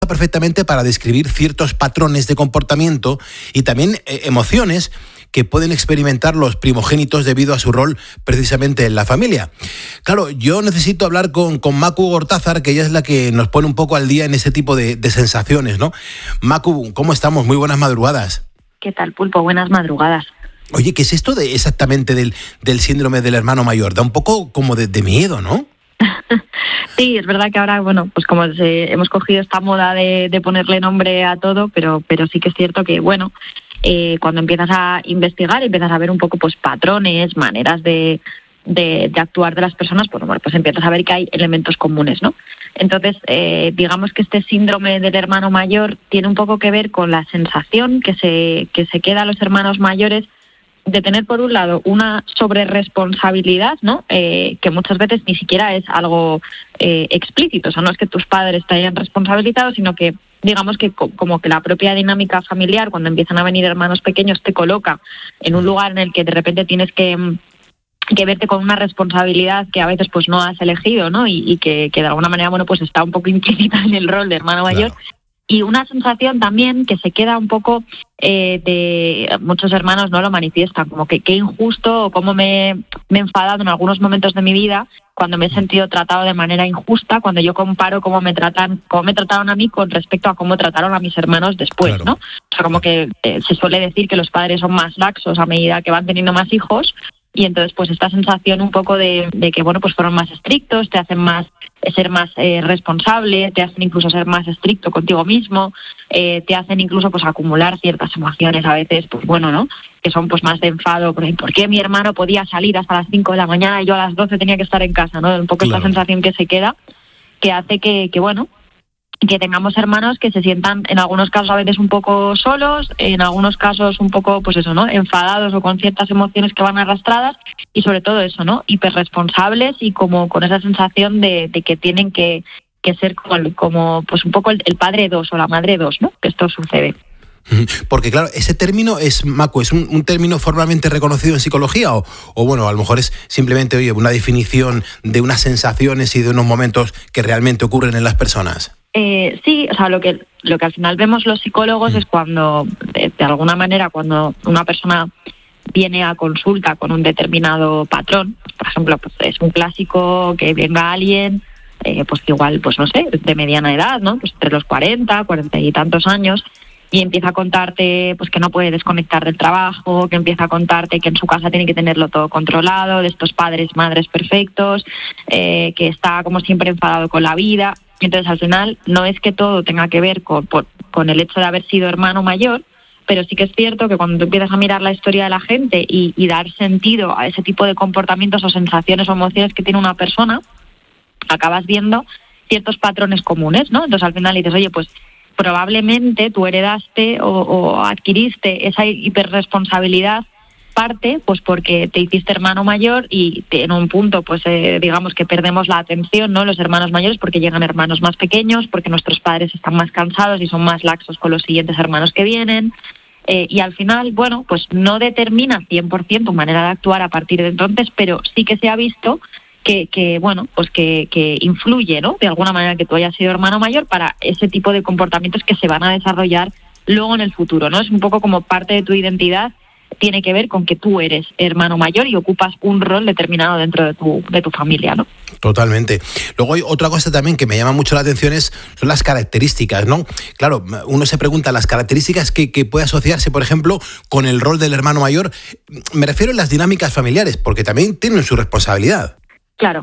perfectamente para describir ciertos patrones de comportamiento y también emociones que pueden experimentar los primogénitos debido a su rol precisamente en la familia. Claro, yo necesito hablar con Macu Gortázar, que ella es la que nos pone un poco al día en ese tipo de sensaciones, ¿no? Macu, ¿cómo estamos? Muy buenas madrugadas. ¿Qué tal, Pulpo? Buenas madrugadas. Oye, ¿qué es esto exactamente del síndrome del hermano mayor? Da un poco como de miedo, ¿no? Sí, es verdad que ahora, bueno, pues como hemos cogido esta moda de ponerle nombre a todo, pero sí que es cierto que, bueno, cuando empiezas a investigar, empiezas a ver un poco pues patrones, maneras de actuar de las personas, pues empiezas a ver que hay elementos comunes, ¿no? Entonces, digamos que este síndrome del hermano mayor tiene un poco que ver con la sensación que se queda a los hermanos mayores de tener, por un lado, una sobreresponsabilidad, ¿no? Que muchas veces ni siquiera es algo explícito. O sea, no es que tus padres te hayan responsabilizado, sino que, digamos que como que la propia dinámica familiar, cuando empiezan a venir hermanos pequeños, te coloca en un lugar en el que de repente tienes que verte con una responsabilidad que a veces pues no has elegido, ¿no? Y que de alguna manera, bueno, pues está un poco implícita en el rol de hermano mayor. Claro. Y una sensación también que se queda un poco de muchos hermanos no lo manifiestan, como que qué injusto o cómo me he enfadado en algunos momentos de mi vida cuando me he sentido tratado de manera injusta, cuando yo comparo cómo me trataron a mí con respecto a cómo trataron a mis hermanos después, claro, ¿no? O sea, como que se suele decir que los padres son más laxos a medida que van teniendo más hijos. Y entonces, pues esta sensación un poco de que, bueno, pues fueron más estrictos, te hacen ser más responsable, te hacen incluso ser más estricto contigo mismo, te hacen incluso pues acumular ciertas emociones a veces, pues bueno, ¿no? Que son pues más de enfado, ¿por qué mi hermano podía salir hasta las 5 de la mañana y yo a las 12 tenía que estar en casa, ¿no? Un poco claro. Esta sensación que se queda, que hace que bueno, que tengamos hermanos que se sientan en algunos casos a veces un poco solos, en algunos casos un poco, pues eso, ¿no? Enfadados o con ciertas emociones que van arrastradas y sobre todo eso, ¿no? Hiperresponsables y como con esa sensación de que tienen que ser como pues un poco el padre 2 o la madre 2, ¿no? Que esto sucede. Porque claro, ese término es, Macu, ¿es un término formalmente reconocido en psicología o bueno, a lo mejor es simplemente, oye, una definición de unas sensaciones y de unos momentos que realmente ocurren en las personas? Sí, o sea, lo que al final vemos los psicólogos es cuando, de alguna manera, cuando una persona viene a consulta con un determinado patrón, por ejemplo, pues es un clásico que venga alguien, pues que igual, pues no sé, de mediana edad, ¿no? Pues entre los 40 y tantos años, y empieza a contarte pues que no puede desconectar del trabajo, que empieza a contarte que en su casa tiene que tenerlo todo controlado, de estos padres, madres perfectos, que está como siempre enfadado con la vida. Entonces, al final, no es que todo tenga que ver con el hecho de haber sido hermano mayor, pero sí que es cierto que cuando tú empiezas a mirar la historia de la gente y dar sentido a ese tipo de comportamientos o sensaciones o emociones que tiene una persona, acabas viendo ciertos patrones comunes, ¿no? Entonces, al final dices, oye, pues probablemente tú heredaste o adquiriste esa hiperresponsabilidad parte pues porque te hiciste hermano mayor y en un punto pues digamos que perdemos la atención, ¿no? Los hermanos mayores porque llegan hermanos más pequeños, porque nuestros padres están más cansados y son más laxos con los siguientes hermanos que vienen y al final, bueno, pues no determina 100% tu manera de actuar a partir de entonces, pero sí que se ha visto que bueno, pues que influye, ¿no? De alguna manera que tú hayas sido hermano mayor para ese tipo de comportamientos que se van a desarrollar luego en el futuro, ¿no? Es un poco como parte de tu identidad, tiene que ver con que tú eres hermano mayor y ocupas un rol determinado dentro de tu familia, ¿no? Totalmente. Luego hay otra cosa también que me llama mucho la atención son las características, ¿no? Claro, uno se pregunta las características que puede asociarse, por ejemplo, con el rol del hermano mayor. Me refiero a las dinámicas familiares, porque también tienen su responsabilidad. Claro,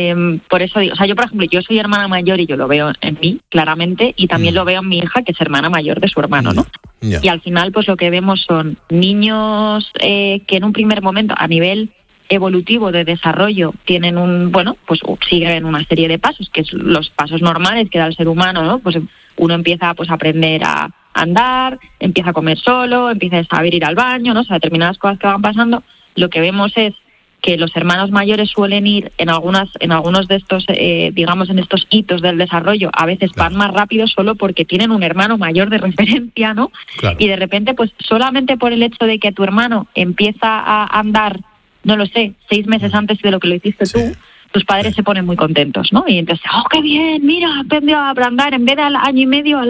por eso digo, o sea, yo por ejemplo, yo soy hermana mayor y yo lo veo en mí, claramente, y también lo veo en mi hija, que es hermana mayor de su hermano, ¿no? Y al final, pues lo que vemos son niños que en un primer momento, a nivel evolutivo de desarrollo, tienen pues siguen una serie de pasos, que es los pasos normales que da el ser humano, ¿no? Pues uno empieza pues a aprender a andar, empieza a comer solo, empieza a saber ir al baño, ¿no? O sea, determinadas cosas que van pasando, lo que vemos es que los hermanos mayores suelen ir en algunos de estos, digamos, en estos hitos del desarrollo, a veces van más rápido solo porque tienen un hermano mayor de referencia, ¿no? Claro. Y de repente, pues solamente por el hecho de que tu hermano empieza a andar, no lo sé, 6 meses antes de lo que lo hiciste tú, tus padres se ponen muy contentos, ¿no? Y entonces, ¡oh, qué bien! Mira, aprendió a andar en vez de al año y medio,